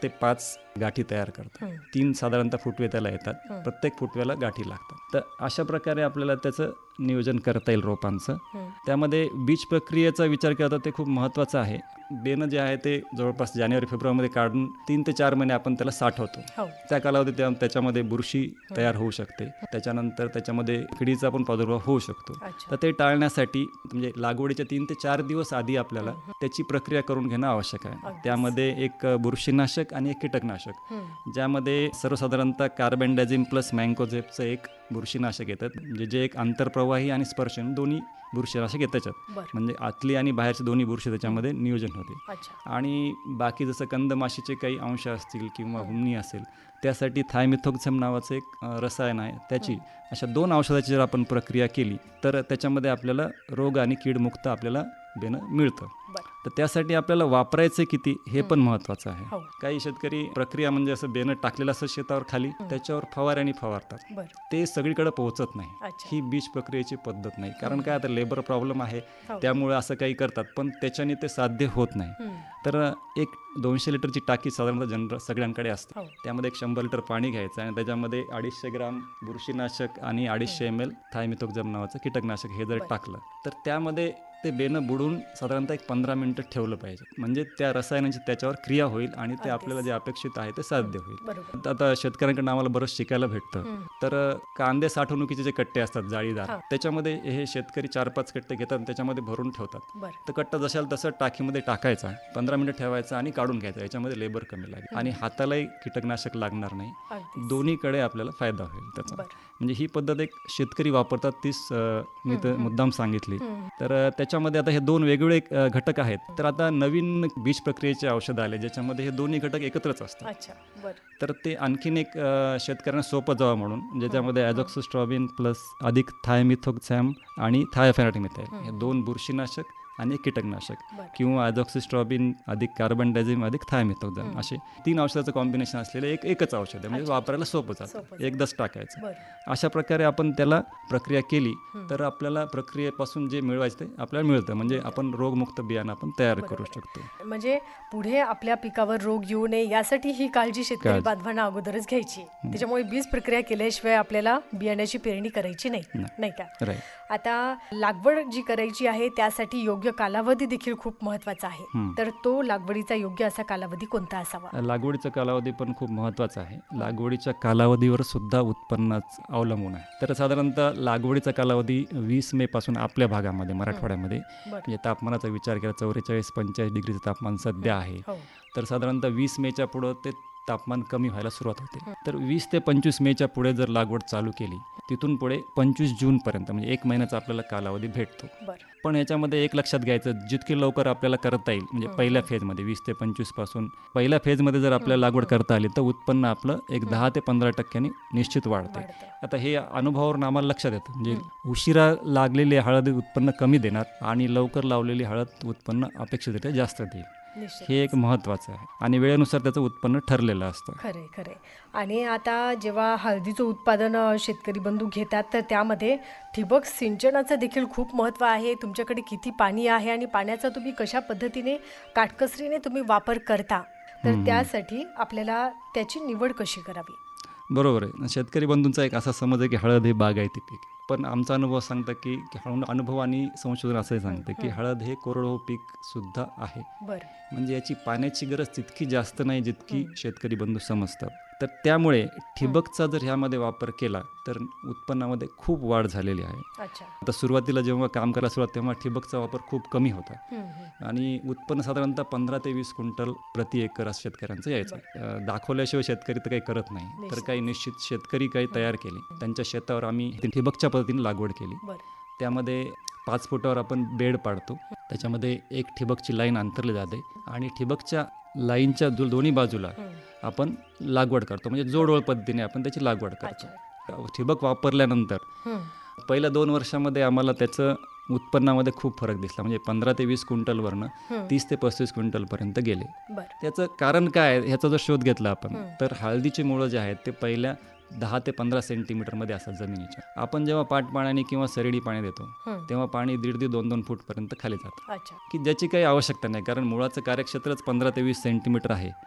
ते 5 गाठी तयार करतात. 3 साधारणतः फुटवे त्याला येतात. प्रत्येक फुटव्याला गाठी लागतात. तर अशा प्रकारे आपल्याला त्याचं नियोजन करता येईल रोपांचं. त्यामध्ये बीज प्रक्रियेचा विचार केला तर ते खूप महत्त्वाचं आहे. बेणं जे आहे ते जवळपास जानेवारी-फेब्रुवारीमध्ये काढून 3 ते 4 महिने आपण त्याला साठवतो. त्या कालावधीत त्याच्यामध्ये बुरशी तयार होऊ शकते. त्याच्यानंतर त्याच्यामध्ये किडीचा पण प्रादुर्भाव होऊ शकतो. तर ते टाळण्यासाठी म्हणजे लागवडीच्या 3 ते 4 दिवस आधी आपल्याला त्याची प्रक्रिया करून घेणं आवश्यक आहे. त्यामध्ये एक बुरशीनाशक आणि एक कीटकनाशक, ज्यामध्ये सर्वसाधारणतः कार्बेंडाझिम प्लस मँकोझेबचं एक बुरशीनाशक येतात, म्हणजे जे एक आंतरप्रवाही आणि स्पर्शन दोन्ही बुरशीनाशक येत त्याच्यात. म्हणजे आतली आणि बाहेरचे दोन्ही बुरशी त्याच्यामध्ये नियोजन होते. आणि बाकी जसं कंदमाशीचे काही अंश असतील किंवा हुमणी असेल, त्यासाठी थायमिथोक्झम नावाचं एक रसायन आहे, त्याची अशा 2 औषधाची जर आपण प्रक्रिया केली तर त्याच्यामध्ये आपल्याला रोग आणि कीडमुक्त आपल्याला बेणं मिळतं. तर त्यासाठी आपल्याला वापरायचं किती हे पण महत्त्वाचं आहे. काही शेतकरी प्रक्रिया म्हणजे असं बेणं टाकलेलं असं शेतावर खाली त्याच्यावर फवाऱ्याने फवारतात. ते सगळीकडे पोहोचत नाही. ही बीज प्रक्रियेची पद्धत नाही. कारण काय, आता लेबर प्रॉब्लेम आहे त्यामुळे असं काही करतात, पण त्याच्याने ते साध्य होत नाही. तर एक 200 लिटरची टाकी साधारणतः सगळ्यांकडे असते. त्यामध्ये एक 100 लिटर पाणी घ्यायचं आणि त्याच्यामध्ये 250 ग्राम बुरशीनाशक आणि 250 ml थायमिथोक्झम नावाचं कीटकनाशक हे जर टाकलं तर त्यामध्ये ते बेणं बुडून साधारणतः एक 15 मिनिटं ठेवलं पाहिजे. म्हणजे त्या रसायनांची त्याच्यावर क्रिया होईल आणि ते आपल्याला जे अपेक्षित आहे ते साध्य होईल. आता शेतकऱ्यांकडून आम्हाला बरंच शिकायला भेटतं. तर कांदे साठवणुकीचे जे कट्टे असतात जाळीदार, त्याच्यामध्ये हे शेतकरी 4-5 कट्टे घेतात आणि त्याच्यामध्ये भरून ठेवतात. तर कट्टा जशाल तसं टाकीमध्ये टाकायचा, 15 मिनिटं ठेवायचा आणि काढून घ्यायचा. याच्यामध्ये लेबर कमी लागेल आणि हातालाही कीटकनाशक लागणार नाही. दोन्हीकडे आपल्याला फायदा होईल त्याचा. म्हणजे ही पद्धत एक शेतकरी वापरतात, तीच मी तर मुद्दाम सांगितली. तर त्याच्यामध्ये आता हे 2 वेगवेगळे घटक आहेत. तर आता नवीन बीज प्रक्रियेचे औषध आले ज्याच्यामध्ये हे दोन्ही घटक एकत्रच असतात. तर ते आणखीन एक शेतकऱ्यांना सोपं जावं म्हणून, ज्याच्यामध्ये ॲझॉक्सिस्ट्रॉबिन प्लस अधिक थायमिथोक्झॅम आणि थायोफेनॅटिमिथाइल हे 2 बुरशीनाशक आणि एक कीटकनाशक, किंवा ॲझॉक्सिस्ट्रॉबिन अधिक कार्बनडाझिम अधिक थायमिथोक्झॅम, असे 3 औषधाचं कॉम्बिनेशन असलेलं एकच औषध आहे. म्हणजे वापरायला सोपं जातं, एकदाच टाकायचं. अशा प्रकारे आपण त्याला प्रक्रिया केली तर आपल्याला प्रक्रियेपासून जे मिळवायचं ते आपल्याला मिळतं. म्हणजे आपण रोगमुक्त बियाणं आपण तयार करू शकतो. म्हणजे पुढे आपल्या पिकावर रोग येऊ नये यासाठी ही काळजी शेतकरी बांधवांना अगोदरच घ्यायची. त्याच्यामुळे बीज प्रक्रिया केल्याशिवाय आपल्याला बियाण्याची पेरणी करायची नाही का? आता लागवड जी करायची आहे त्यासाठी योग्य कालावधी देखील खूप महत्त्वाचा आहे. तर तो लागवडीचा योग्य असा कालावधी कोणता असावा? लागवडीचा कालावधी पण खूप महत्त्वाचा आहे. लागवडीच्या कालावधीवर सुद्धा उत्पन्नाच अवलंबून आहे. तर साधारणतः लागवडीचा कालावधी 20 मे पासून आपल्या भागामध्ये मराठवाड्यामध्ये म्हणजे तापमानाचा विचार केला 44-45 डिग्रीचं तापमान सध्या आहे. तर साधारणतः 20 मेच्या पुढं ते तापमान कमी व्हायला सुरुवात होते. तर 20 ते 25 मेच्या पुढे जर लागवड चालू केली, तिथून पुढे 25 जूनपर्यंत म्हणजे 1 महिन्याचा आपल्याला कालावधी भेटतो. पण याच्यामध्ये एक लक्षात घ्यायचं, जितके लवकर आपल्याला करता येईल म्हणजे पहिल्या फेजमध्ये 20 ते 25 पासून पहिल्या फेजमध्ये जर आपल्याला लागवड करता आली तर उत्पन्न आपलं एक 10 ते 15% निश्चित वाढते. आता हे अनुभवावरून आम्हाला लक्षात येतं, म्हणजे उशिरा लागलेली हळद उत्पन्न कमी देणार आणि लवकर लावलेली हळद उत्पन्न अपेक्षितरित्या जास्त देईल. हे एक महत्त्वाचं आहे आणि वेळेनुसार त्याचं उत्पन्न ठरलेलं असतं. खरे. आणि आता जेव्हा हळदीचं उत्पादन शेतकरी बंधू घेतात तर त्यामध्ये ठिबक सिंचनाचं देखील खूप महत्त्व आहे. तुमच्याकडे किती पाणी आहे आणि पाण्याचा तुम्ही कशा पद्धतीने काटकसरीने तुम्ही वापर करता, तर त्यासाठी आपल्याला त्याची निवड कशी करावी? बरोबर आहे. शेतकरी बंधूंचा एक असा समज आहे की हळद हे बागायती पीक, पण आमचा अनुभव सांगतं की अनुभव आणि संशोधन असंही सांगतं की हळद हे कोरडवाहू पीक सुद्धा आहे. म्हणजे याची पाण्याची गरज तितकी जास्त नाही जितकी शेतकरी बंधू समजतात. तर त्यामुळे ठिबकचा जर ह्यामध्ये वापर केला तर उत्पन्नामध्ये खूप वाढ झालेली आहे. आता सुरुवातीला जेव्हा काम करायला सुरुवात तेव्हा ठिबकचा वापर खूप कमी होता आणि उत्पन्न साधारणतः 15 ते 20 क्विंटल प्रति एकर असं शेतकऱ्यांचं यायचं. दाखवल्याशिवाय शेतकरी तर काही करत नाही. तर काही निश्चित शेतकरी काही तयार केले, त्यांच्या शेतावर आम्ही ठिबकच्या पद्धतीने लागवड केली. त्यामध्ये 5 फुटावर आपण बेड पाडतो, त्याच्यामध्ये एक ठिबकची लाईन अंतरली जाते आणि ठिबकच्या लाईनच्या दोन्ही बाजूला आपण लागवड करतो. म्हणजे जोडवळ पद्धतीने आपण त्याची लागवड करतो. ठिबक वापरल्यानंतर पहिल्या 2 वर्षामध्ये आम्हाला त्याचं उत्पन्नामध्ये खूप फरक दिसला. म्हणजे 15 ते 20 क्विंटलवरनं 30 ते 35 क्विंटलपर्यंत गेले. त्याचं कारण काय आहे ह्याचा जर शोध घेतला आपण तर हळदीची मुळं जे आहेत ते पहिल्या 10 ते 15 सेंटीमीटरमध्ये असतात जमिनीच्या. आपण जेव्हा पाटपाण्याने किंवा सरडी पाणी देतो तेव्हा पाणी 1.5 ते 2 फूटपर्यंत खाली जातं, की ज्याची काही आवश्यकता नाही, कारण मुळाचं कार्यक्षेत्रच 15 ते 20 सेंटीमीटर आहे.